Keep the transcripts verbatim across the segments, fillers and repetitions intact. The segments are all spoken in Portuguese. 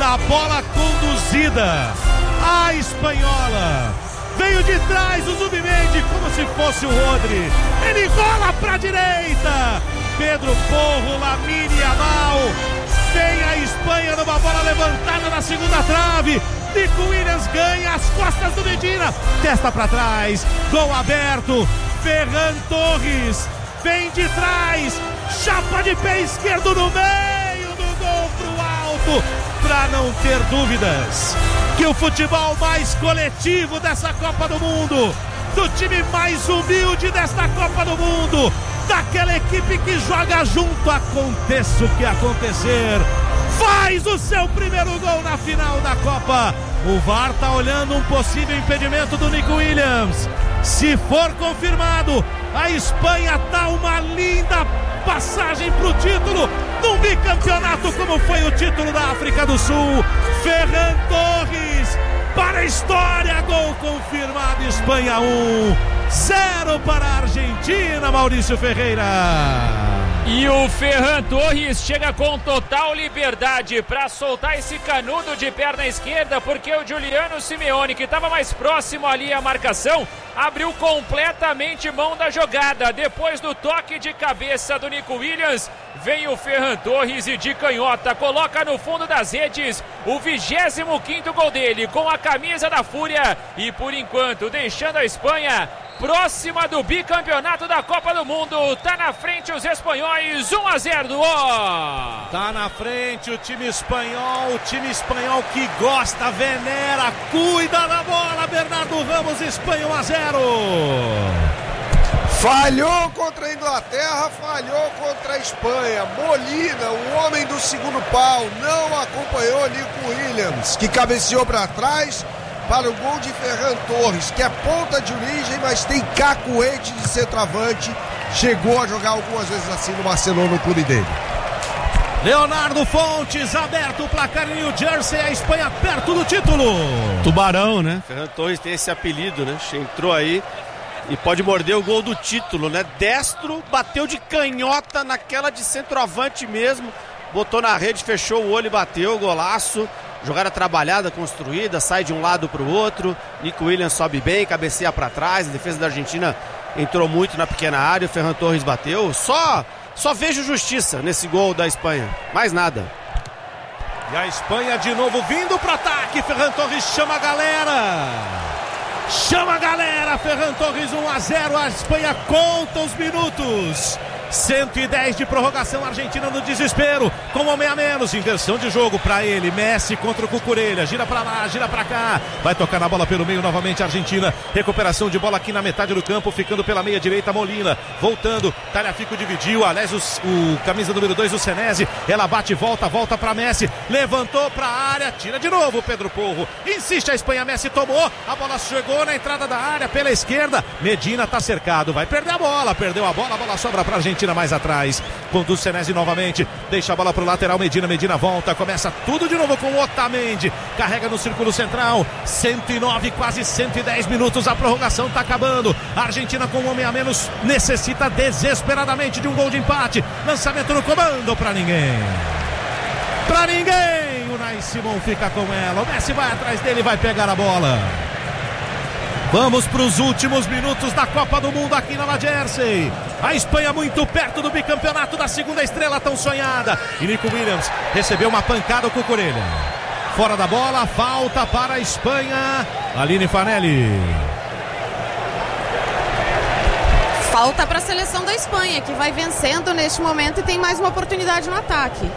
da bola conduzida. A espanhola veio de trás o Zubimendi como se fosse o Rodri. Ele rola pra direita. Pedro Porro, Lamine Yamal. Vem a Espanha numa bola levantada na segunda trave. Nico Williams ganha as costas do Medina. Testa pra trás. Gol aberto. Ferran Torres vem de trás. Chapa de pé esquerdo no meio do gol pro alto. Pra não ter dúvidas que o futebol mais coletivo dessa Copa do Mundo, do time mais humilde desta Copa do Mundo, daquela equipe que joga junto, aconteça o que acontecer, faz o seu primeiro gol na final da Copa. O V A R tá olhando um possível impedimento do Nico Williams. Se for confirmado, a Espanha dá uma linda passagem pro título num bicampeonato como foi o título da África do Sul. Ferran Torres para a história, gol confirmado. Espanha um, zero para a Argentina, Maurício Ferreira. E o Ferran Torres chega com total liberdade para soltar esse canudo de perna esquerda, porque o Giuliano Simeone, que estava mais próximo ali à marcação, abriu completamente mão da jogada. Depois do toque de cabeça do Nico Williams, vem o Ferran Torres e de canhota coloca no fundo das redes o vigésimo quinto gol dele com a camisa da Fúria e, por enquanto, deixando a Espanha próxima do bicampeonato da Copa do Mundo. Tá na frente os espanhóis, um a zero do ó. Tá na frente o time espanhol, o time espanhol que gosta, venera, cuida da bola. Bernardo Ramos, Espanha um a zero. Falhou contra a Inglaterra, falhou contra a Espanha. Molina, o homem do segundo pau, não acompanhou Nico Williams, que cabeceou para trás para o gol de Ferran Torres, que é ponta de origem, mas tem cacuete de centroavante. Chegou a jogar algumas vezes assim no Barcelona, no clube dele. Leonardo Fontes, aberto o placar em New Jersey, a Espanha perto do título. Tubarão, né? Ferran Torres tem esse apelido, né? Entrou aí e pode morder o gol do título, né? Destro, bateu de canhota naquela de centroavante mesmo, botou na rede, fechou o olho e bateu, golaço. Jogada trabalhada, construída, sai de um lado para o outro. Nico Williams sobe bem, cabeceia para trás. A defesa da Argentina entrou muito na pequena área. O Ferran Torres bateu. Só, só vejo justiça nesse gol da Espanha. Mais nada. E a Espanha de novo vindo para ataque. Ferran Torres chama a galera. Chama a galera. Ferran Torres um a zero. A Espanha conta os minutos. cento e dez de prorrogação, Argentina no desespero, com um homem a menos, inversão de jogo para ele, Messi contra o Cucurella, gira para lá, gira para cá, vai tocar na bola pelo meio novamente a Argentina, recuperação de bola aqui na metade do campo, ficando pela meia direita Molina, voltando, Tagliafico dividiu, aliás o, o camisa número dois, o Senesi, ela bate, volta, volta para Messi, levantou para a área, tira de novo Pedro Porro, insiste a Espanha, Messi tomou, a bola chegou na entrada da área pela esquerda, Medina tá cercado, vai perder a bola, perdeu a bola, a bola sobra para a Argentina mais atrás, conduz Senesi novamente, deixa a bola pro lateral, Medina, Medina volta, começa tudo de novo com o Otamendi, carrega no círculo central, cento e nove, quase cento e dez minutos, a prorrogação tá acabando, a Argentina com um homem a menos necessita desesperadamente de um gol de empate, lançamento no comando pra ninguém, pra ninguém, o Nai Simon fica com ela, o Messi vai atrás dele, vai pegar a bola. Vamos para os últimos minutos da Copa do Mundo aqui na La Jersey. A Espanha muito perto do bicampeonato da segunda estrela tão sonhada. E Nico Williams recebeu uma pancada com o Cucurella. Fora da bola, falta para a Espanha. Aline Fanelli. Falta para a seleção da Espanha, que vai vencendo neste momento e tem mais uma oportunidade no ataque.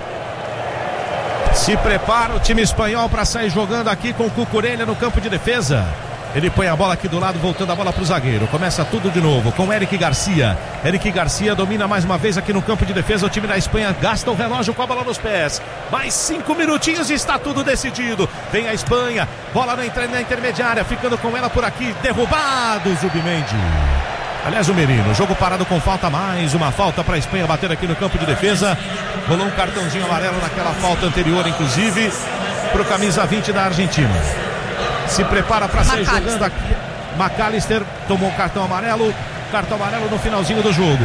Se prepara o time espanhol para sair jogando aqui com o Cucurella no campo de defesa. Ele põe a bola aqui do lado, voltando a bola para o zagueiro. Começa tudo de novo com Eric Garcia. Eric Garcia domina mais uma vez aqui no campo de defesa. O time da Espanha gasta o relógio com a bola nos pés. Mais cinco minutinhos e está tudo decidido. Vem a Espanha, bola na, inter- na intermediária, ficando com ela por aqui. Derrubado o Zubimendi. Aliás, o Merino, jogo parado com falta, mais uma falta para a Espanha bater aqui no campo de defesa. Rolou um cartãozinho amarelo naquela falta anterior, inclusive, para o camisa vinte da Argentina. Se prepara para sair jogando aqui. McAllister tomou o cartão amarelo. Cartão amarelo no finalzinho do jogo.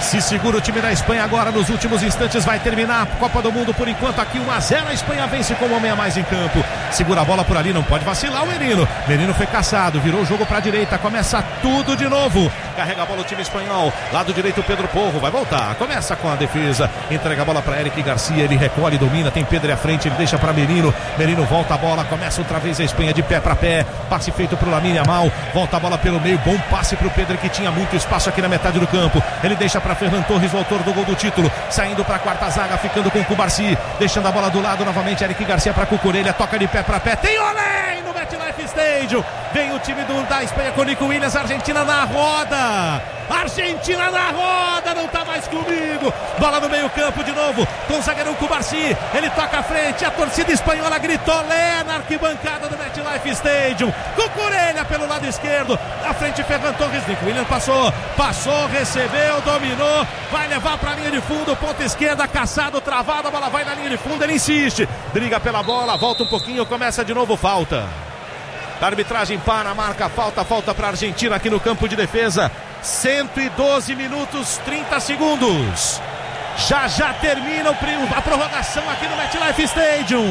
Se segura o time da Espanha agora, nos últimos instantes vai terminar a Copa do Mundo. Por enquanto aqui um a zero, a Espanha vence com um homem a mais em campo. Segura a bola por ali, não pode vacilar o Merino. Merino foi caçado, virou o jogo para a direita, começa tudo de novo. Carrega a bola o time espanhol, lado direito Pedro Porro, vai voltar, começa com a defesa, entrega a bola para Eric Garcia, ele recolhe, domina, tem Pedro à frente, ele deixa para Merino, Merino volta a bola, começa outra vez a Espanha de pé para pé, passe feito para o Lamine Yamal, volta a bola pelo meio, bom passe para o Pedro que tinha muito espaço aqui na metade do campo, ele deixa para Ferran Torres, o autor do gol do título, saindo para a quarta zaga, ficando com o Cubarsi, deixando a bola do lado novamente, Eric Garcia para Cucurella, toca de pé para pé, tem Olé no MetLife Stadium, vem o time do, da Espanha com o Nico Williams, Argentina na roda, Argentina na roda, não tá mais comigo, bola no meio campo de novo, com o zagueiro Cubarsi, ele toca à frente, a torcida espanhola gritou Lé na arquibancada do MetLife Stadium, Cucurella pelo lado esquerdo, à frente Ferran Torres, Nico Williams passou, passou, recebeu, dominou, vai levar pra linha de fundo, ponta esquerda, caçado, travado, a bola vai na linha de fundo, ele insiste, briga pela bola, volta um pouquinho, começa de novo, falta. A arbitragem para, marca falta, falta para a Argentina aqui no campo de defesa. cento e doze minutos, trinta segundos. Já já termina a prorrogação aqui no MetLife Stadium.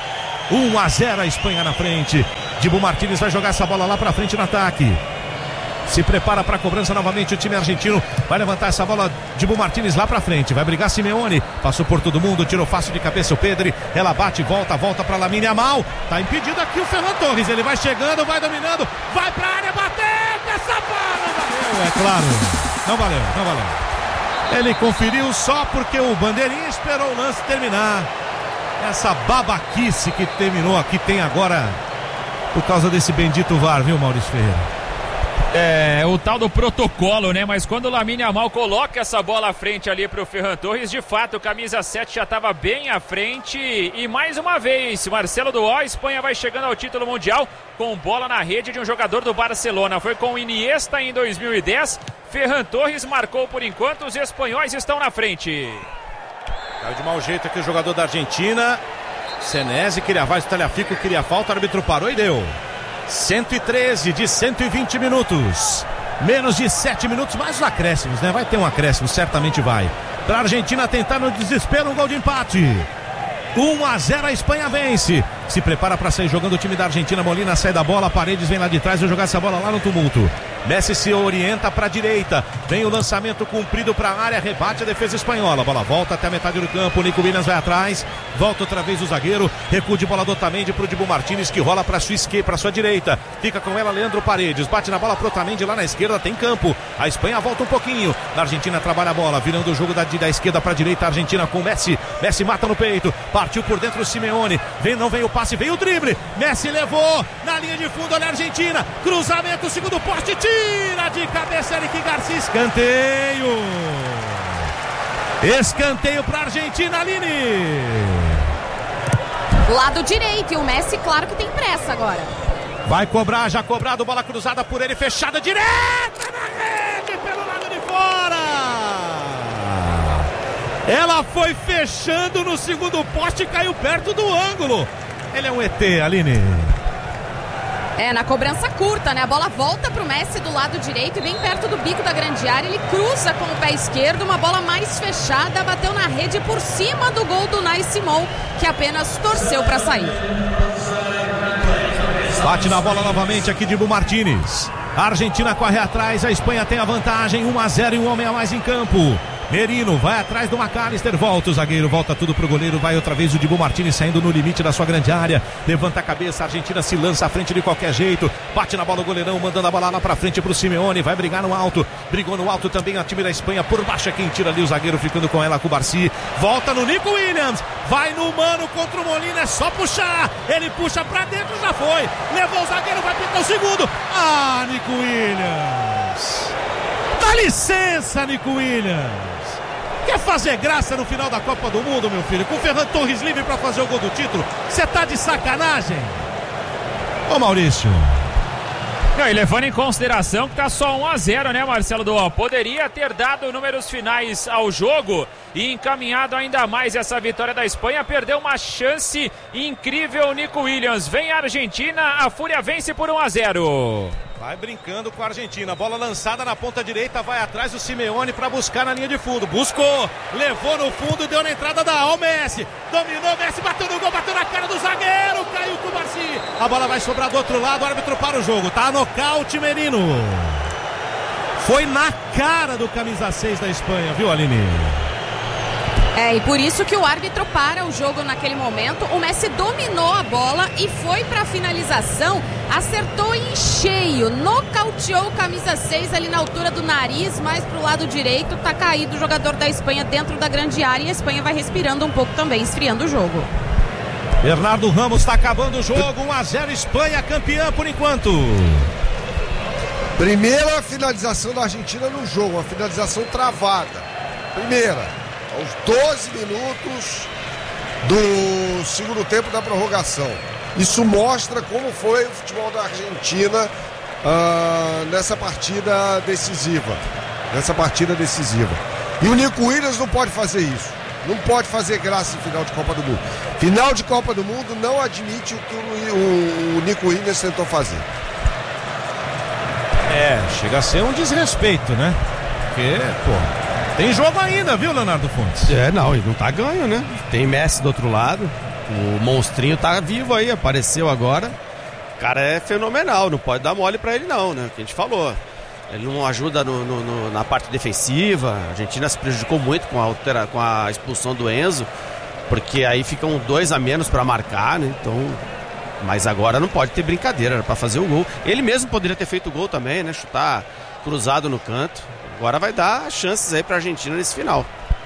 um a zero a Espanha na frente. Dibu Martínez vai jogar essa bola lá para frente no ataque. Se prepara para a cobrança novamente o time argentino. Vai levantar essa bola, Dibu Martínez lá para frente. Vai brigar Simeone. Passou por todo mundo, tirou fácil de cabeça o Pedri. Ela bate, volta, volta para Lamine Yamal. Tá impedido aqui o Ferran Torres. Ele vai chegando, vai dominando. Vai para a área, bateu. Essa bola não valeu. É claro, não valeu, não valeu. Ele conferiu só porque o bandeirinha esperou o lance terminar. Essa babaquice que terminou aqui tem agora por causa desse bendito V A R, viu, Maurício Ferreira? É, o tal do protocolo, né? Mas quando o Lamine Yamal coloca essa bola à frente ali pro Ferran Torres, de fato, o camisa sete já estava bem à frente. E mais uma vez, Marcelo Duó, a Espanha vai chegando ao título mundial com bola na rede de um jogador do Barcelona. Foi com o Iniesta em dois mil e dez. Ferran Torres marcou por enquanto, os espanhóis estão na frente. Caiu de mau jeito aqui o jogador da Argentina. Senesi queria mais, o Tagliafico queria falta, o árbitro parou e deu. cento e treze de cento e vinte minutos. Menos de sete minutos, mais os acréscimos, né? Vai ter um acréscimo, certamente vai. Para a Argentina tentar no desespero um gol de empate. um a zero a Espanha vence. Se prepara para sair jogando o time da Argentina. Molina sai da bola, Paredes vem lá de trás, vai jogar essa bola lá no tumulto. Messi se orienta para a direita. Vem o lançamento comprido para a área, rebate a defesa espanhola. A bola volta até a metade do campo. O Nico Williams vai atrás. Volta outra vez o zagueiro. Recuo de bola do Otamendi para o Dibu Martínez, que rola para sua esquerda, para sua direita. Fica com ela Leandro Paredes. Bate na bola pro Otamendi lá na esquerda. Tem campo. A Espanha volta um pouquinho. A Argentina trabalha a bola, virando o jogo da, da esquerda para a direita. A Argentina com Messi. Messi mata no peito. Partiu por dentro o Simeone. Vem, não veio o passe, veio o drible. Messi levou na linha de fundo. Olha a Argentina. Cruzamento, segundo poste. Tira de cabeça Eric Garcia. Escanteio. Escanteio para a Argentina, Aline. Lado direito. E o Messi, claro que tem pressa agora. Vai cobrar, já cobrado. Bola cruzada por ele. Fechada direta na rede pelo lado de fora. Ela foi fechando no segundo poste e caiu perto do ângulo. Ele é um E T, Aline. É, na cobrança curta, né? A bola volta pro Messi do lado direito e bem perto do bico da grande área. Ele cruza com o pé esquerdo, uma bola mais fechada, bateu na rede por cima do gol do Nai Simon, que apenas torceu para sair. Bate na bola novamente aqui Dibu Martínez. A Argentina corre atrás, a Espanha tem a vantagem, um a zero e um homem a mais em campo. Merino vai atrás do McAllister, volta o zagueiro, volta tudo pro goleiro, vai outra vez o Dibu Martínez saindo no limite da sua grande área, levanta a cabeça, a Argentina se lança à frente de qualquer jeito, bate na bola o goleirão, mandando a bola lá pra frente pro Simeone, vai brigar no alto, brigou no alto também a time da Espanha, por baixo é quem tira ali o zagueiro, ficando com ela, Cubarsi, volta no Nico Williams, vai no mano contra o Molina, é só puxar, ele puxa pra dentro, já foi, levou o zagueiro, vai pintar o segundo, ah, Nico Williams, dá licença, Nico Williams. Quer fazer graça no final da Copa do Mundo, meu filho? Com o Ferran Torres livre para fazer o gol do título? Você tá de sacanagem? Ô Maurício. Não, e levando em consideração que tá só um a zero, né, Marcelo Duó? Poderia ter dado números finais ao jogo e encaminhado ainda mais essa vitória da Espanha. Perdeu uma chance incrível o Nico Williams. Vem a Argentina, a Fúria vence por um a zero. Vai brincando com a Argentina, bola lançada na ponta direita, vai atrás do Simeone para buscar na linha de fundo, buscou, levou no fundo, deu na entrada da área, o Messi, dominou, Messi bateu no gol, bateu na cara do zagueiro, caiu com o Barci, a bola vai sobrar do outro lado, o árbitro para o jogo, tá nocaute Merino, foi na cara do camisa seis da Espanha, viu Aline? É, e por isso que o árbitro para o jogo naquele momento. O Messi dominou a bola e foi para a finalização, acertou em cheio, nocauteou o camisa seis ali na altura do nariz, mais pro lado direito, tá caído o jogador da Espanha dentro da grande área e a Espanha vai respirando um pouco também, esfriando o jogo. Bernardo Ramos está acabando o jogo, um a zero, Espanha campeã por enquanto. Primeira finalização da Argentina no jogo, uma finalização travada. Primeira. Aos doze minutos do segundo tempo da prorrogação. Isso mostra como foi o futebol da Argentina uh, nessa partida decisiva. Nessa partida decisiva. E o Nico Williams não pode fazer isso. Não pode fazer graça em final de Copa do Mundo. Final de Copa do Mundo não admite o que o, o, o Nico Williams tentou fazer. É, chega a ser um desrespeito, né? Porque, pô... Tem jogo ainda, viu, Leonardo Fontes? É, não, ele não tá ganho, né? Tem Messi do outro lado. O monstrinho tá vivo aí, apareceu agora. O cara é fenomenal, não pode dar mole pra ele não, né? O que a gente falou. Ele não ajuda no, no, no, na parte defensiva. A Argentina se prejudicou muito com a, altera, com a expulsão do Enzo, porque aí ficam dois a menos pra marcar, né? Então... Mas agora não pode ter brincadeira, era pra fazer o gol. Ele mesmo poderia ter feito o gol também, né? Chutar cruzado no canto. Agora vai dar chances aí pra Argentina nesse final.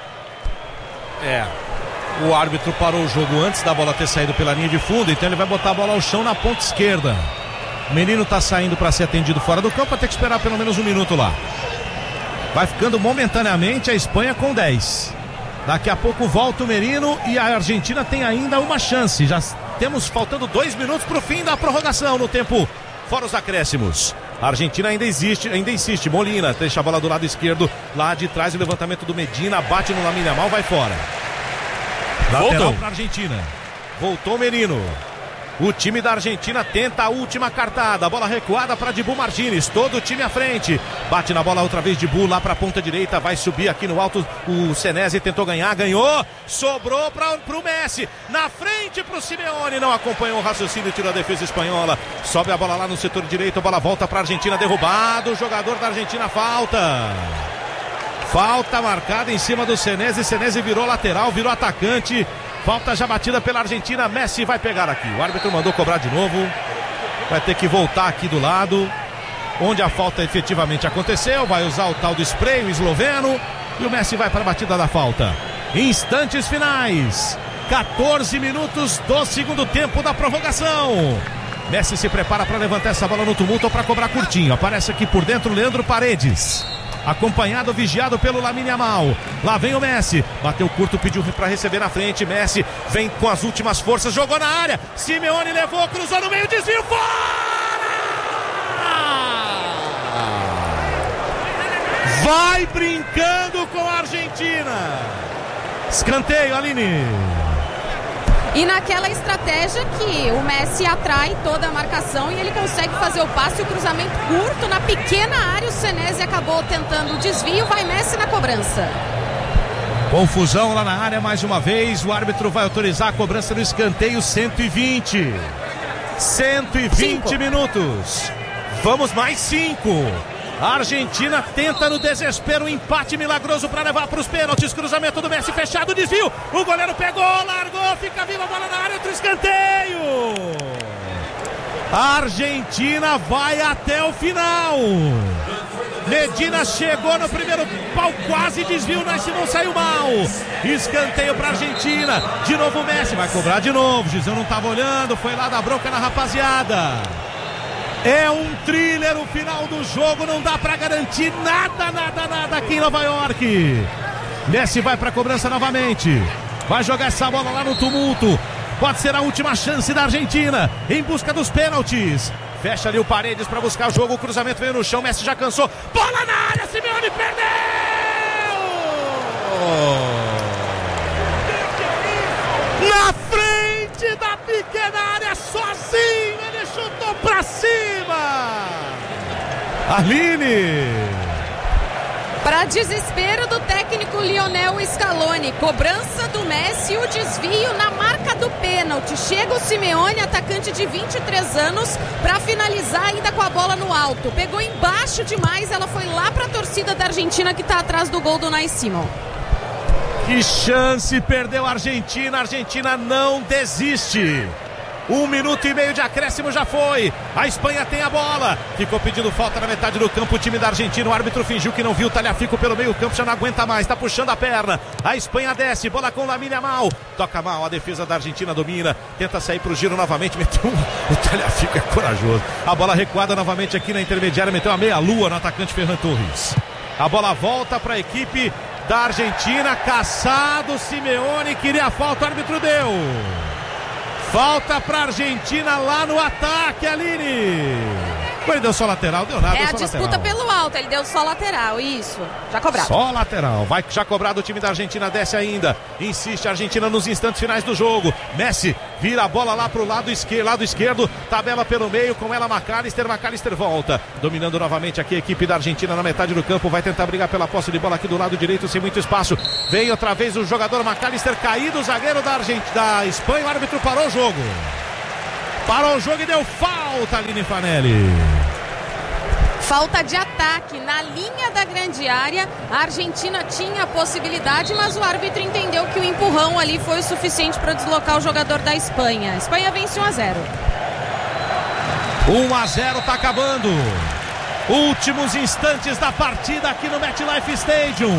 É, o árbitro parou o jogo antes da bola ter saído pela linha de fundo, então ele vai botar a bola ao chão na ponta esquerda. O menino tá saindo para ser atendido fora do campo, vai ter que esperar pelo menos um minuto lá. Vai ficando momentaneamente a Espanha com dez. Daqui a pouco volta o Merino e a Argentina tem ainda uma chance. Já temos faltando dois minutos pro fim da prorrogação no tempo fora os acréscimos. A Argentina ainda existe, ainda insiste. Molina deixa a bola do lado esquerdo, lá de trás o levantamento do Medina, bate no Lamine Yamal, vai fora. Lateral para a Argentina. Voltou o Merino. O time da Argentina tenta a última cartada. Bola recuada para Dibu Martínez. Todo o time à frente. Bate na bola outra vez Dibu lá para a ponta direita. Vai subir aqui no alto. O Senesi tentou ganhar, ganhou. Sobrou para o Messi. Na frente para o Simeone. Não acompanhou o raciocínio, tirou a defesa espanhola. Sobe a bola lá no setor direito. A bola volta para a Argentina. Derrubado. O jogador da Argentina, falta. Falta marcada em cima do Senesi. Senesi virou lateral, virou atacante. Falta já batida pela Argentina. Messi vai pegar aqui. O árbitro mandou cobrar de novo. Vai ter que voltar aqui do lado onde a falta efetivamente aconteceu. Vai usar o tal do spray, o esloveno. E o Messi vai para a batida da falta. Instantes finais. quatorze minutos do segundo tempo da prorrogação. Messi se prepara para levantar essa bola no tumulto ou para cobrar curtinho. Aparece aqui por dentro Leandro Paredes. Acompanhado, vigiado pelo Lamine Yamal. Lá vem o Messi, bateu curto, pediu para receber na frente. Messi vem com as últimas forças, jogou na área. Simeone levou, cruzou no meio, desvio, fora! Vai brincando com a Argentina. Escanteio, Aline. E naquela estratégia que o Messi atrai toda a marcação e ele consegue fazer o passe, o cruzamento curto na pequena área. O Senesi acabou tentando o desvio, vai Messi na cobrança. Confusão lá na área mais uma vez. O árbitro vai autorizar a cobrança do escanteio. Cento e vinte cento e vinte cinco. Minutos. Vamos mais cinco. A Argentina tenta no desespero um empate milagroso para levar para os pênaltis. Cruzamento do Messi fechado, desvio. O goleiro pegou, largou, fica viva a bola na área, outro escanteio. A Argentina vai até o final. Medina chegou no primeiro pau, quase desviou, mas não saiu mal. Escanteio para a Argentina. De novo o Messi, vai cobrar de novo. O Gisão não estava olhando, foi lá dar bronca na rapaziada. É um thriller o final do jogo, não dá pra garantir nada, nada, nada aqui em Nova York. Messi vai pra cobrança novamente, vai jogar essa bola lá no tumulto. Pode ser a última chance da Argentina em busca dos pênaltis. Fecha ali o Paredes pra buscar o jogo, o cruzamento veio no chão, Messi já cansou. Bola na área, Simeone perdeu! pequena área sozinho, ele chutou pra cima. Aline. Para desespero do técnico Lionel Scaloni, cobrança do Messi e o desvio na marca do pênalti. Chega o Simeone, atacante de vinte e três anos, para finalizar ainda com a bola no alto. Pegou embaixo demais, ela foi lá para a torcida da Argentina que está atrás do gol do Unai Simon. Que chance, perdeu a Argentina, a Argentina não desiste. Um minuto e meio de acréscimo já foi. A Espanha tem a bola. Ficou pedindo falta na metade do campo o time da Argentina. O árbitro fingiu que não viu. Talhafico pelo meio campo, já não aguenta mais. Tá puxando a perna. A Espanha desce. Bola com Lamine Yamal. Toca mal. A defesa da Argentina domina. Tenta sair pro giro novamente. Meteu um... O Talhafico é corajoso. A bola recuada novamente aqui na intermediária. Meteu a meia-lua no atacante Ferran Torres. A bola volta para a equipe da Argentina. Caçado. Simeone queria a falta. O árbitro deu. Falta para a Argentina lá no ataque, Aline. Ele deu só lateral, deu nada. É deu a só disputa lateral. Pelo alto, ele deu só lateral, isso. Já cobrado. Só lateral, vai já cobrado o time da Argentina, desce ainda. Insiste a Argentina nos instantes finais do jogo. Messi vira a bola lá pro lado esquerdo, lado esquerdo, tabela pelo meio, com ela McAllister, McAllister volta. Dominando novamente aqui a equipe da Argentina na metade do campo, vai tentar brigar pela posse de bola aqui do lado direito, sem muito espaço. Vem outra vez o jogador McAllister caído, o zagueiro da, Argent... da Espanha, o árbitro parou o jogo. Parou o jogo e deu falta, Aline Fanelli. Falta de ataque na linha da grande área. A Argentina tinha a possibilidade, mas o árbitro entendeu que o empurrão ali foi o suficiente para deslocar o jogador da Espanha. A Espanha vence um a zero. um a zero, tá acabando. Últimos instantes da partida aqui no MetLife Stadium.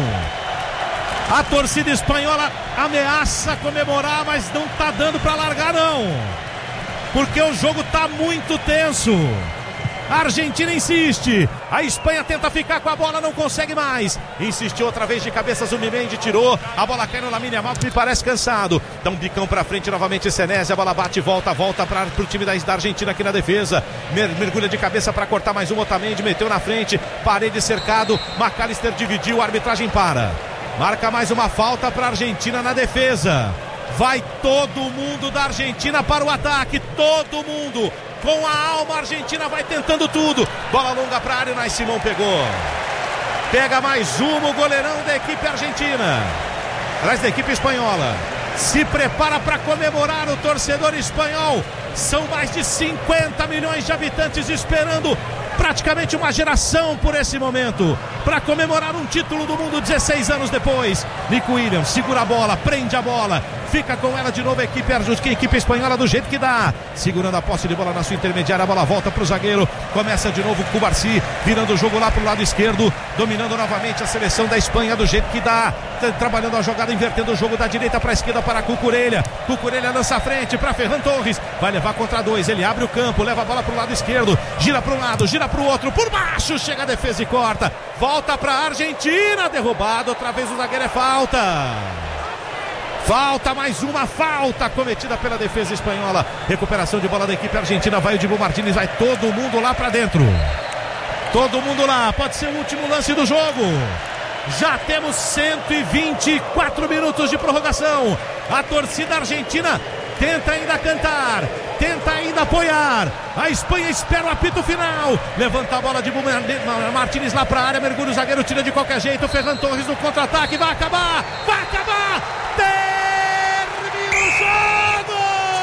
A torcida espanhola ameaça comemorar, mas não tá dando para largar não. Porque o jogo tá muito tenso. A Argentina insiste. A Espanha tenta ficar com a bola, não consegue mais. Insistiu outra vez de cabeça, Zubimendi tirou. A bola cai no Lamine Yamal, que me parece cansado. Dá um bicão pra frente novamente Senesi. A bola bate e volta, volta para pro time da, da Argentina aqui na defesa. Mer, mergulha de cabeça para cortar mais um. Otamendi meteu na frente. Parede cercado. McAllister dividiu, a arbitragem para. Marca mais uma falta pra Argentina na defesa. Vai todo mundo da Argentina para o ataque. Todo mundo. Com a alma, a Argentina vai tentando tudo. Bola longa para a área, o Unai Simon pegou. Pega mais uma, o goleirão da equipe argentina. Aliás, da equipe espanhola. Se prepara para comemorar o torcedor espanhol. São mais de cinquenta milhões de habitantes esperando praticamente uma geração por esse momento, para comemorar um título do mundo dezesseis anos depois. Nico Williams segura a bola, prende a bola, fica com ela de novo a equipe, a equipe espanhola do jeito que dá, segurando a posse de bola na sua intermediária. A bola volta para o zagueiro, começa de novo com o Cubarsí, virando o jogo lá para o lado esquerdo, dominando novamente a seleção da Espanha do jeito que dá, trabalhando a jogada, invertendo o jogo da direita para a esquerda para Cucurella. Cucurella lança a frente para Ferran Torres, vai levar contra dois, ele abre o campo, leva a bola para o lado esquerdo, gira para um lado, gira para o outro, por baixo, chega a defesa e corta, volta para a Argentina, derrubado, outra vez o zagueiro, é falta. Falta, mais uma falta cometida pela defesa espanhola. Recuperação de bola da equipe argentina, vai o Dibu Martínez, vai todo mundo lá para dentro. Todo mundo lá, pode ser o último lance do jogo. Já temos cento e vinte e quatro minutos de prorrogação. A torcida argentina tenta ainda cantar, tenta ainda apoiar. A Espanha espera o apito final. Levanta a bola de Martínez lá para a área, mergulha o zagueiro, tira de qualquer jeito. Ferran Torres no contra-ataque, vai acabar, vai acabar. Termina o jogo.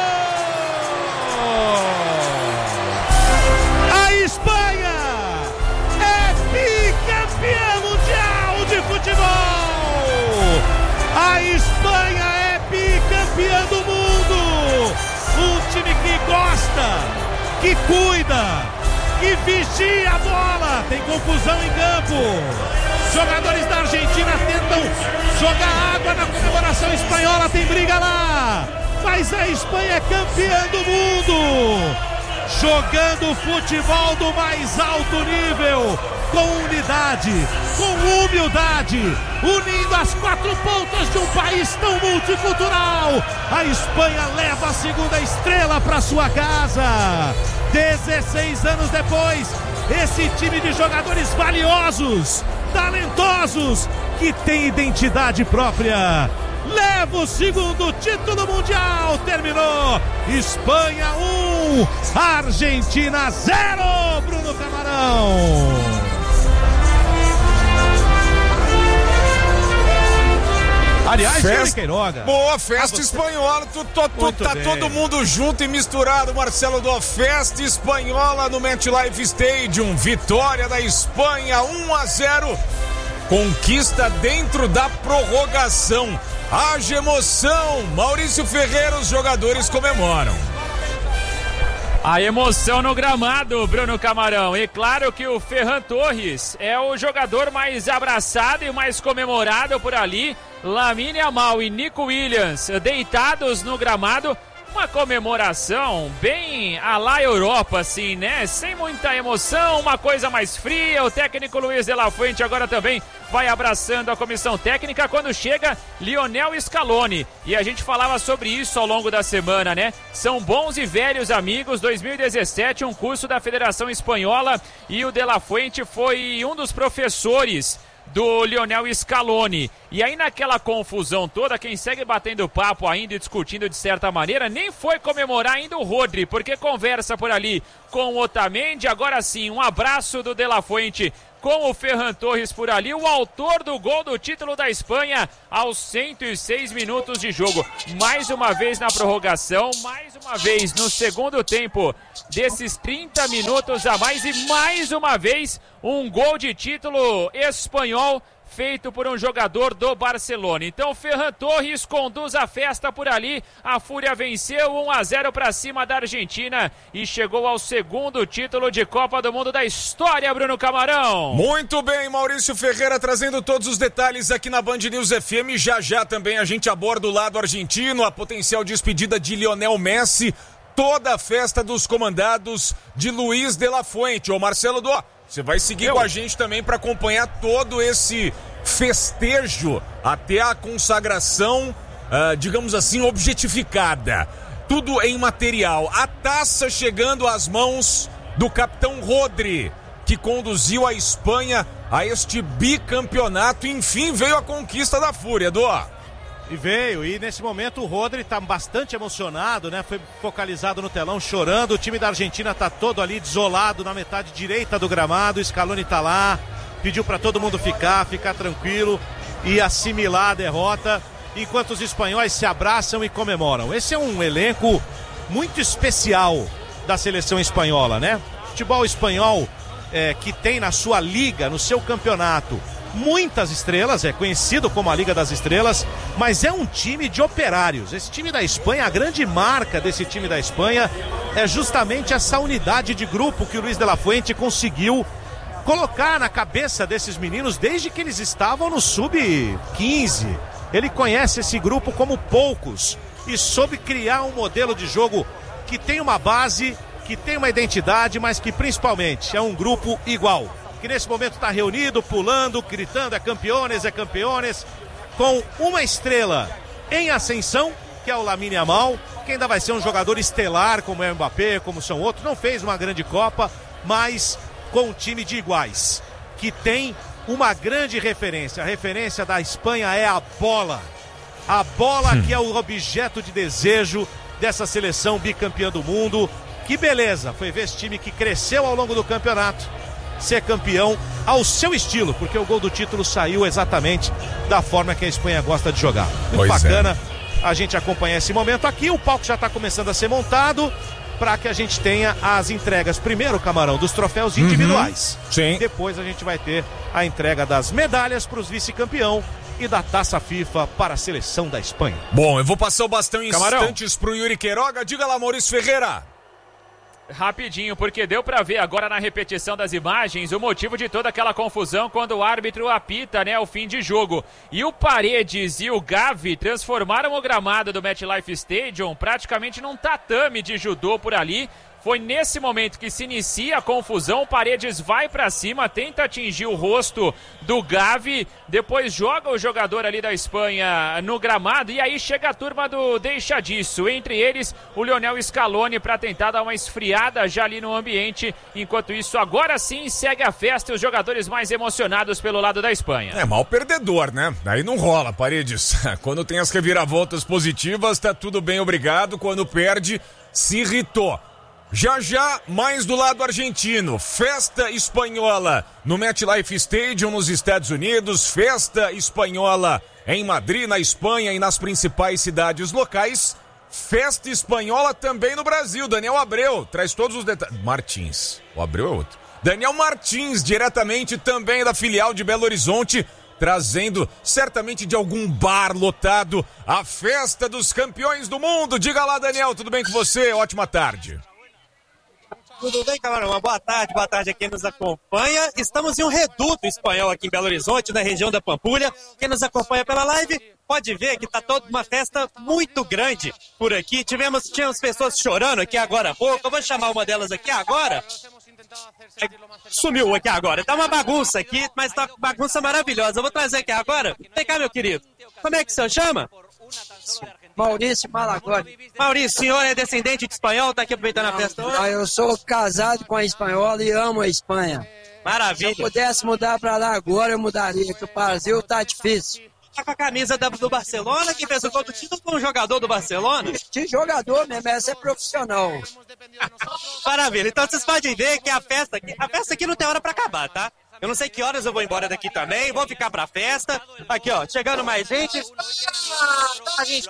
A Espanha é bicampeã mundial de futebol. A Espanha é bicampeã do mundo. Um time que gosta, que cuida, que vigia a bola. Tem confusão em campo. Jogadores da Argentina tentam jogar água na comemoração espanhola. Tem briga lá. Mas a Espanha é campeã do mundo. Jogando futebol do mais alto nível. Com unidade, com humildade, unindo as quatro pontas de um país tão multicultural. A Espanha leva a segunda estrela para sua casa. dezesseis anos depois, esse time de jogadores valiosos, talentosos, que tem identidade própria, leva leva o segundo título mundial. Terminou. Espanha um, Argentina zero. Bruno Camarão. Aliás, festa, Queiroga. Boa, festa ah, espanhola, tu, tu, tu, tá bem. Todo mundo junto e misturado, Marcelo Dó, festa espanhola no MetLife Stadium, vitória da Espanha, um a zero, conquista dentro da prorrogação, haja emoção, Maurício Ferreira, os jogadores comemoram. A emoção no gramado, Bruno Camarão. E claro que o Ferran Torres é o jogador mais abraçado e mais comemorado por ali. Lamine Yamal e Nico Williams deitados no gramado. Uma comemoração bem à la Europa, assim, né? Sem muita emoção, uma coisa mais fria. O técnico Luiz de la Fuente agora também vai abraçando a comissão técnica quando chega Lionel Scaloni. E a gente falava sobre isso ao longo da semana, né? São bons e velhos amigos. dois mil e dezessete, um curso da Federação Espanhola, e o de la Fuente foi um dos professores do Lionel Scaloni. E aí naquela confusão toda, quem segue batendo papo ainda e discutindo de certa maneira, nem foi comemorar ainda o Rodri, porque conversa por ali com o Otamendi. Agora sim, um abraço do De La Fuente com o Ferran Torres por ali, o autor do gol do título da Espanha aos cento e seis minutos de jogo. Mais uma vez na prorrogação, mais uma vez no segundo tempo desses trinta minutos a mais, e mais uma vez um gol de título espanhol feito por um jogador do Barcelona. Então Ferran Torres conduz a festa por ali. A Fúria venceu um a zero para cima da Argentina e chegou ao segundo título de Copa do Mundo da história, Bruno Camarão. Muito bem, Maurício Ferreira trazendo todos os detalhes aqui na Band News F M. Já já também a gente aborda o lado argentino, a potencial despedida de Lionel Messi, toda a festa dos comandados de Luiz de la Fuente. Ô Marcelo Dó, você vai seguir Eu. com a gente também para acompanhar todo esse festejo até a consagração, uh, digamos assim, objetificada. Tudo em material. A taça chegando às mãos do capitão Rodri, que conduziu a Espanha a este bicampeonato. Enfim, veio a conquista da Fúria, Dó. E veio, e nesse momento o Rodri está bastante emocionado, né? Foi focalizado no telão, chorando. O time da Argentina está todo ali desolado na metade direita do gramado. O Scaloni está lá, pediu para todo mundo ficar, ficar tranquilo e assimilar a derrota, enquanto os espanhóis se abraçam e comemoram. Esse é um elenco muito especial da seleção espanhola, né? Futebol espanhol é, que tem na sua liga, no seu campeonato, muitas estrelas, é conhecido como a Liga das Estrelas, mas é um time de operários. Esse time da Espanha, a grande marca desse time da Espanha é justamente essa unidade de grupo que o Luiz de la Fuente conseguiu colocar na cabeça desses meninos desde que eles estavam no sub quinze. Ele conhece esse grupo como poucos e soube criar um modelo de jogo que tem uma base, que tem uma identidade, mas que principalmente é um grupo igual, que nesse momento está reunido, pulando, gritando, é campeones, é campeones, com uma estrela em ascensão, que é o Lamine Yamal, que ainda vai ser um jogador estelar, como é o Mbappé, como são outros. Não fez uma grande Copa, mas com um time de iguais, que tem uma grande referência. A referência da Espanha é a bola. A bola hum. que é o objeto de desejo dessa seleção bicampeã do mundo. Que beleza, foi ver esse time que cresceu ao longo do campeonato ser campeão ao seu estilo, porque o gol do título saiu exatamente da forma que a Espanha gosta de jogar. Muito pois bacana é. A gente acompanhar esse momento aqui. O palco já está começando a ser montado para que a gente tenha as entregas, primeiro, Camarão, dos troféus individuais. Uhum. Sim. Depois a gente vai ter a entrega das medalhas para os vice-campeão e da Taça FIFA para a seleção da Espanha. Bom, eu vou passar o bastão em Camarão. instantes para o Yuri Queiroga. Diga lá, Maurício Ferreira. Rapidinho, porque deu pra ver agora na repetição das imagens o motivo de toda aquela confusão quando o árbitro apita, né, o fim de jogo. E o Paredes e o Gavi transformaram o gramado do MetLife Stadium praticamente num tatame de judô por ali. Foi nesse momento que se inicia a confusão, Paredes vai pra cima, tenta atingir o rosto do Gavi, depois joga o jogador ali da Espanha no gramado e aí chega a turma do deixa disso, entre eles o Lionel Scaloni para tentar dar uma esfriada já ali no ambiente. Enquanto isso, agora sim segue a festa e os jogadores mais emocionados pelo lado da Espanha. É mal perdedor, né? Aí não rola, Paredes. Quando tem as reviravoltas positivas, tá tudo bem, obrigado. Quando perde, se irritou. Já já, mais do lado argentino, festa espanhola no MetLife Stadium nos Estados Unidos, festa espanhola em Madrid, na Espanha e nas principais cidades locais, festa espanhola também no Brasil. Daniel Abreu traz todos os detalhes. Martins, o Abreu é outro. Daniel Martins, diretamente também da filial de Belo Horizonte, trazendo certamente de algum bar lotado a festa dos campeões do mundo. Diga lá, Daniel, tudo bem com você? Ótima tarde. Tudo bem, camarão? Uma boa tarde, boa tarde a quem nos acompanha. Estamos em um reduto espanhol aqui em Belo Horizonte, na região da Pampulha. Quem nos acompanha pela live pode ver que está toda uma festa muito grande por aqui. Tivemos, tivemos pessoas chorando aqui agora há pouco. Eu vou chamar uma delas aqui agora. Sumiu aqui agora. Tá uma bagunça aqui, mas tá uma bagunça maravilhosa. Eu vou trazer aqui agora. Vem cá, meu querido. Como é que o senhor chama? Maurício Malagoni. Maurício, senhor é descendente de espanhol, tá aqui aproveitando a festa hoje? Ah, eu sou casado com a espanhola e amo a Espanha. Maravilha. Se eu pudesse mudar pra lá agora, eu mudaria, que o Brasil tá difícil. Tá com a camisa do Barcelona, que fez o gol do título com um jogador do Barcelona? De jogador mesmo, essa é profissional. Maravilha, então vocês podem ver que a festa aqui, a festa aqui não tem hora pra acabar, tá? Eu não sei que horas eu vou embora daqui também, vou ficar pra festa. Aqui, ó, chegando mais gente. Ah, gente,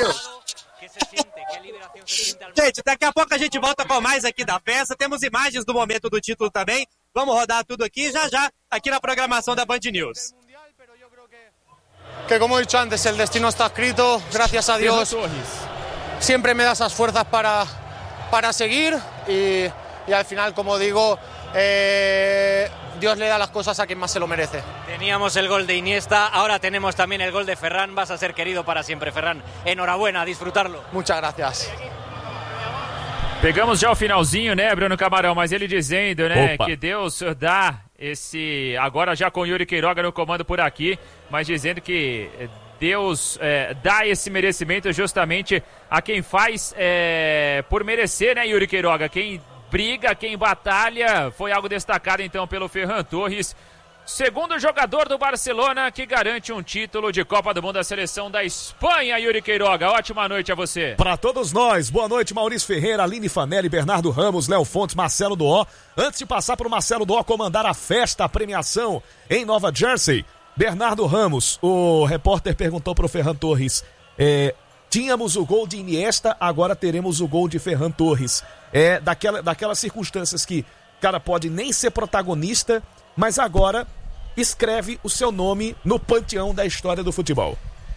gente, daqui a pouco a gente volta com mais aqui da festa. Temos imagens do momento do título também. Vamos rodar tudo aqui já já, aqui na programação da Band News. Que como he dicho antes, el destino está escrito, gracias a Dios. Siempre me da esas fuerzas para, para seguir y, y al final, como digo, eh, Dios le da las cosas a quien más se lo merece. Teníamos el gol de Iniesta, ahora tenemos también el gol de Ferran. Vas a ser querido para siempre, Ferran. Enhorabuena, a disfrutarlo. Muchas gracias. Pegamos já o finalzinho, né, Bruno Camarão? Mas ele dizendo, né, Opa. que Deus dá esse... Agora já com Yuri Queiroga no comando por aqui, mas dizendo que Deus é, dá esse merecimento justamente a quem faz é, por merecer, né, Yuri Queiroga? Quem briga, quem batalha. Foi algo destacado então pelo Ferran Torres, segundo jogador do Barcelona que garante um título de Copa do Mundo da seleção da Espanha. Yuri Queiroga, ótima noite a você. Para todos nós, boa noite, Maurício Ferreira, Aline Fanelli, Bernardo Ramos, Léo Fontes, Marcelo Doó. Antes de passar para o Marcelo Doó comandar a festa, a premiação em Nova Jersey, Bernardo Ramos, o repórter perguntou para o Ferran Torres, é, tínhamos o gol de Iniesta, agora teremos o gol de Ferran Torres. É daquela, daquelas circunstâncias que o cara pode nem ser protagonista, mas agora escreve o seu nome no panteão da história do futebol.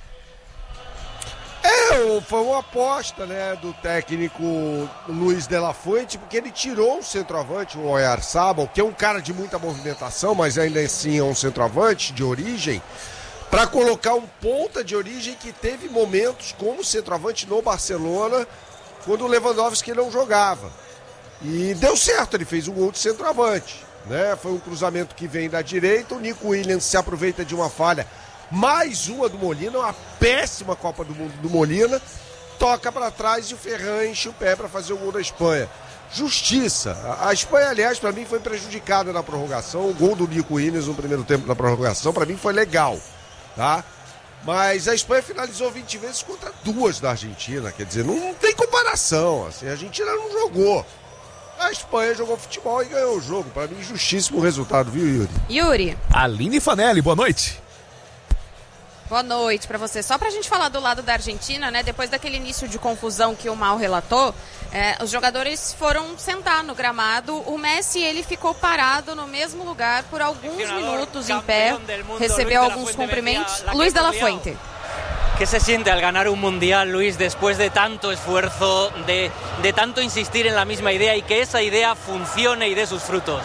É, foi uma aposta, né, do técnico Luiz de la Fuente, porque ele tirou um centroavante, o Oyarzabal, que é um cara de muita movimentação, mas ainda assim é um centroavante de origem, para colocar um ponta de origem que teve momentos como centroavante no Barcelona, quando o Lewandowski não jogava. E deu certo, ele fez um gol de centroavante, né? Foi um cruzamento que vem da direita, o Nico Williams se aproveita de uma falha, mais uma do Molina, uma péssima Copa do Mundo do Molina, toca para trás e o Ferran enche o pé para fazer o gol da Espanha. Justiça. A Espanha, aliás, para mim foi prejudicada na prorrogação. O gol do Nico Williams no primeiro tempo da prorrogação, para mim foi legal, tá? Mas a Espanha finalizou vinte vezes contra duas da Argentina, quer dizer, não tem comparação, assim, a Argentina não jogou. A Espanha jogou futebol e ganhou o jogo. Para mim, justíssimo resultado, viu, Yuri? Yuri. Aline Fanelli, boa noite. Boa noite para você. Só pra gente falar do lado da Argentina, né? Depois daquele início de confusão que o Mal relatou, é, os jogadores foram sentar no gramado. O Messi, ele ficou parado no mesmo lugar por alguns minutos em pé, recebeu alguns cumprimentos. Luis de la Fuente. ¿Qué se siente al ganar un mundial, Luis, después de tanto esfuerzo, de, de tanto insistir en la misma idea y que esa idea funcione y dé sus frutos?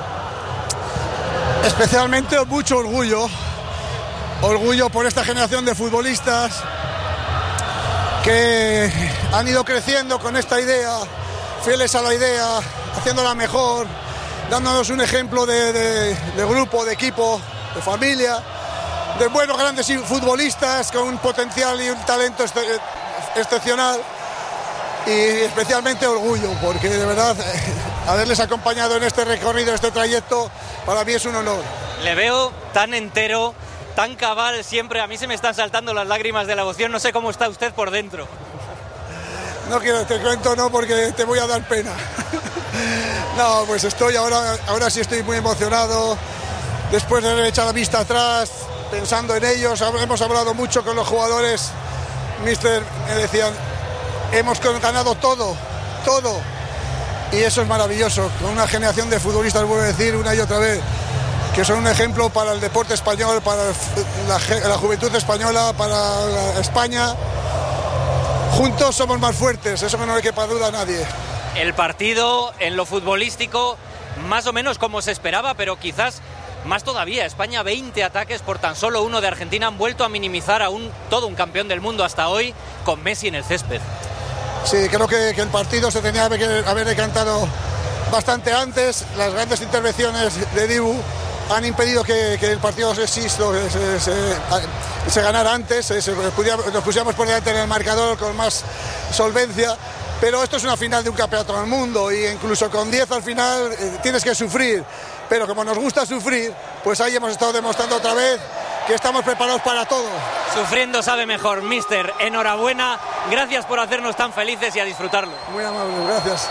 Especialmente mucho orgullo, orgullo por esta generación de futbolistas que han ido creciendo con esta idea fieles a la idea, haciéndola mejor, dándonos un ejemplo de, de, de grupo, de equipo, de familia, de buenos grandes futbolistas con un potencial y un talento este, excepcional, y especialmente orgullo, porque de verdad haberles acompañado en este recorrido, este trayecto, para mí es un honor. Le veo tan entero, tan cabal siempre, a mí se me están saltando las lágrimas de la emoción, no sé cómo está usted por dentro. No quiero, te cuento no, porque te voy a dar pena. No, pues estoy ahora, ahora sí estoy muy emocionado, después de haber echado la vista atrás, pensando en ellos. Hemos hablado mucho con los jugadores, mister, me decían, hemos ganado todo, todo, y eso es maravilloso, con una generación de futbolistas, vuelvo a decir una y otra vez, que son un ejemplo para el deporte español, para la, la juventud española, para España. Juntos somos más fuertes, eso no le quepa duda a nadie. El partido en lo futbolístico más o menos como se esperaba, pero quizás más todavía. España, veinte ataques por tan solo uno de Argentina, han vuelto a minimizar a un, todo un campeón del mundo hasta hoy, con Messi en el césped. Sí, creo que, que el partido se tenía que haber decantado bastante antes. Las grandes intervenciones de Dibu han impedido que, que el partido se, se, se, se, se ganara antes, se, se, nos pusiéramos por delante en el marcador con más solvencia, pero esto es una final de un campeonato del mundo, y incluso con diez al final eh, tienes que sufrir, pero como nos gusta sufrir, pues ahí hemos estado demostrando otra vez que estamos preparados para todo. Sufriendo sabe mejor, mister, enhorabuena, gracias por hacernos tan felices y a disfrutarlo. Muy amable, gracias.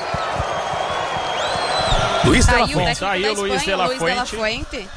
Luiz de Tá la aí o Fuente. técnico Tá aí da o Luiz Espanha, de la Luiz de la Fuente. Fuente.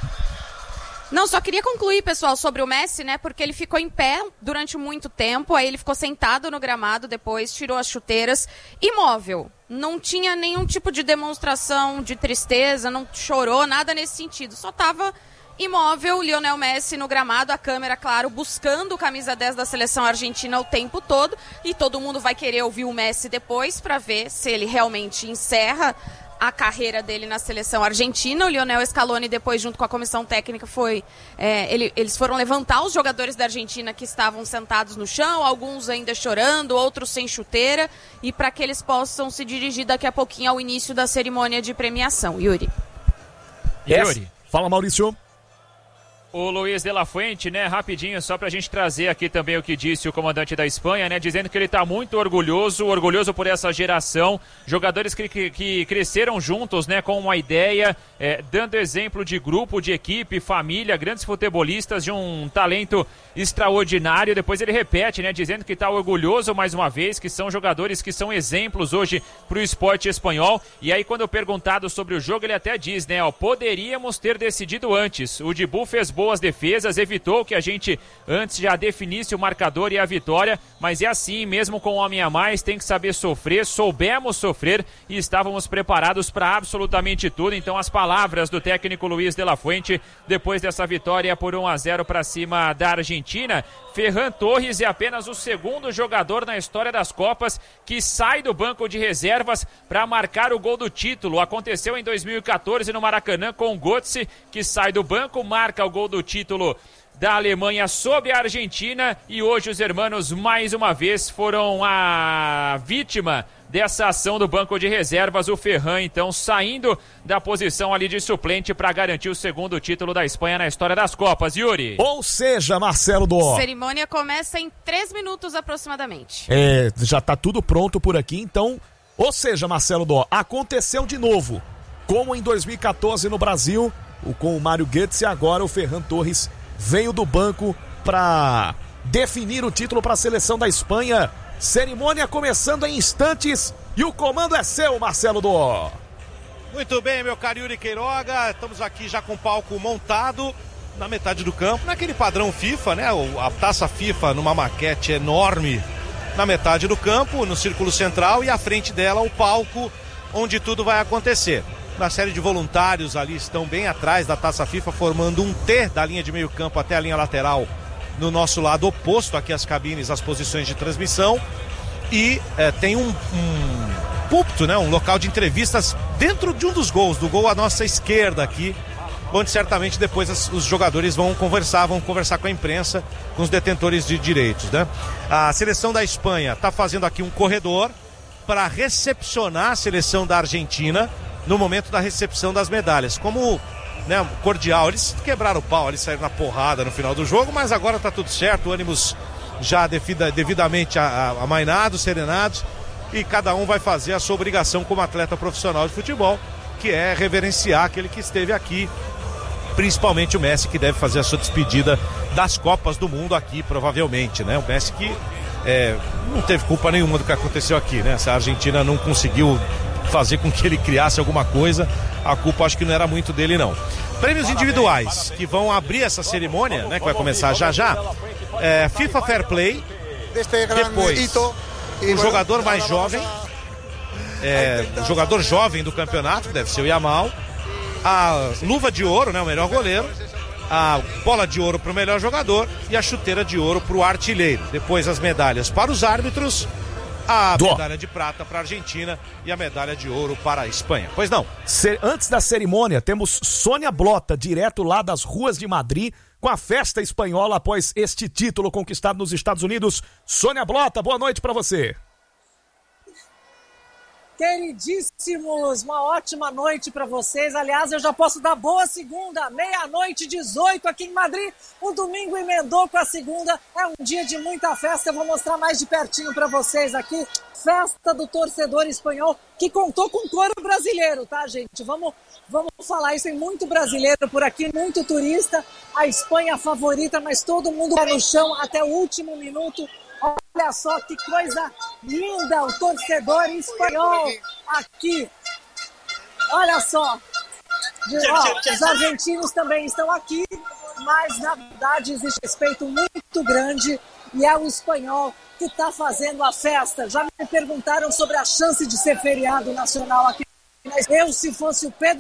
Não, só queria concluir, pessoal, sobre o Messi, né? Porque ele ficou em pé durante muito tempo, aí ele ficou sentado no gramado depois, tirou as chuteiras, imóvel. Não tinha nenhum tipo de demonstração de tristeza, não chorou, nada nesse sentido. Só estava imóvel, Lionel Messi no gramado, a câmera, claro, buscando o camisa dez da seleção argentina o tempo todo. E todo mundo vai querer ouvir o Messi depois para ver se ele realmente encerra a carreira dele na seleção argentina. O Lionel Scaloni, depois, junto com a comissão técnica, foi é, ele, eles foram levantar os jogadores da Argentina que estavam sentados no chão, alguns ainda chorando, outros sem chuteira, e para que eles possam se dirigir daqui a pouquinho ao início da cerimônia de premiação. Yuri. Yes. Yuri. Fala, Maurício. O Luiz de la Fuente, né, rapidinho, só pra gente trazer aqui também o que disse o comandante da Espanha, né, dizendo que ele tá muito orgulhoso, orgulhoso por essa geração, jogadores que, que, que cresceram juntos, né, com uma ideia, é, dando exemplo de grupo, de equipe, família, grandes futebolistas, de um talento extraordinário. Depois ele repete, né, dizendo que tá orgulhoso mais uma vez, que são jogadores que são exemplos hoje pro esporte espanhol. E aí, quando perguntado sobre o jogo, ele até diz, né, ó, poderíamos ter decidido antes. O Dibu fez boas defesas, evitou que a gente antes já definisse o marcador e a vitória, mas é assim, mesmo com um homem a mais, tem que saber sofrer, soubemos sofrer e estávamos preparados para absolutamente tudo. Então as palavras do técnico Luiz de la Fuente, depois dessa vitória por um a zero para cima da Argentina. Ferran Torres é apenas o segundo jogador na história das Copas que sai do banco de reservas para marcar o gol do título. Aconteceu em dois mil e quatorze no Maracanã com o Götze, que sai do banco, marca o gol do título da Alemanha sobre a Argentina, e hoje os hermanos mais uma vez foram a vítima dessa ação do banco de reservas. O Ferran, então, saindo da posição ali de suplente para garantir o segundo título da Espanha na história das Copas. Yuri. Ou seja, Marcelo Dó. A cerimônia começa em três minutos aproximadamente. É, já tá tudo pronto por aqui, então, ou seja, Marcelo Dó, aconteceu de novo, como em dois mil e quatorze no Brasil, com o Mário Götze, agora o Ferran Torres veio do banco para definir o título para a seleção da Espanha. Cerimônia começando em instantes e o comando é seu, Marcelo Dó. Muito bem, meu caro Yuri Queiroga, estamos aqui já com o palco montado na metade do campo, naquele padrão FIFA, né? A taça FIFA numa maquete enorme na metade do campo, no círculo central, e à frente dela o palco onde tudo vai acontecer. Uma série de voluntários ali estão bem atrás da taça FIFA, formando um T da linha de meio campo até a linha lateral, no nosso lado oposto aqui às cabines, às posições de transmissão. E é, tem um, um púlpito, né, um local de entrevistas dentro de um dos gols, do gol à nossa esquerda aqui, onde certamente depois as, os jogadores vão conversar, vão conversar com a imprensa, com os detentores de direitos, né? A seleção da Espanha está fazendo aqui um corredor para recepcionar a seleção da Argentina no momento da recepção das medalhas. Como, né, cordial, eles quebraram o pau, eles saíram na porrada no final do jogo, mas agora tá tudo certo, ânimos já devida, devidamente amainados, serenados, e cada um vai fazer a sua obrigação como atleta profissional de futebol, que é reverenciar aquele que esteve aqui, principalmente o Messi, que deve fazer a sua despedida das Copas do Mundo aqui, provavelmente, né? O Messi que é, não teve culpa nenhuma do que aconteceu aqui, né? Se a Argentina não conseguiu fazer com que ele criasse alguma coisa, a culpa acho que não era muito dele, não. Prêmios individuais que vão abrir essa cerimônia, né? Que vai começar já já. É, FIFA Fair Play. Depois, o jogador mais jovem, é, o jogador jovem do campeonato, que deve ser o Yamal. A luva de ouro, né? O melhor goleiro. A bola de ouro para o melhor jogador e a chuteira de ouro para o artilheiro. Depois as medalhas para os árbitros, a Do. medalha de prata para a Argentina e a medalha de ouro para a Espanha. Pois não. Se, antes da cerimônia, temos Sônia Blota, direto lá das ruas de Madrid, com a festa espanhola após este título conquistado nos Estados Unidos. Sônia Blota, boa noite para você. Queridíssimos, uma ótima noite para vocês. Aliás, eu já posso dar boa segunda, meia-noite, dezoito aqui em Madrid. O domingo emendou com a segunda. É um dia de muita festa. Eu vou mostrar mais de pertinho para vocês aqui. Festa do torcedor espanhol, que contou com coro brasileiro, tá, gente? Vamos, vamos falar isso. Tem muito brasileiro por aqui, muito turista. A Espanha favorita, mas todo mundo vai no chão até o último minuto. Olha só que coisa linda, o torcedor espanhol aqui. Olha só. Ó, os argentinos também estão aqui, mas na verdade existe respeito muito grande e é o espanhol que está fazendo a festa. Já me perguntaram sobre a chance de ser feriado nacional aqui. Eu, se fosse o Pedro